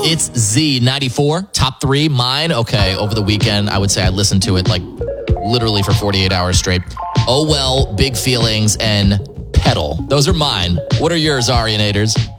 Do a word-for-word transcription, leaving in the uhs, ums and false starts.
It's Z ninety-four, top three. Mine, okay, over the weekend, I would say I listened to it like literally for forty-eight hours straight. Oh Well, Big Feelings, and Pedal. Those are mine. What are yours, Arianators?